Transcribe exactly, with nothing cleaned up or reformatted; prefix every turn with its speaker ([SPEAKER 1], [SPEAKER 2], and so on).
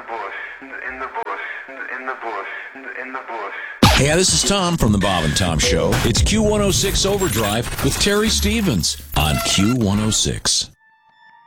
[SPEAKER 1] bush, in the bush, in the bush, in the bush.
[SPEAKER 2] Hey, this is Tom from the Bob and Tom Show. It's Q one oh six Overdrive with Terry Stevens on Q one oh six.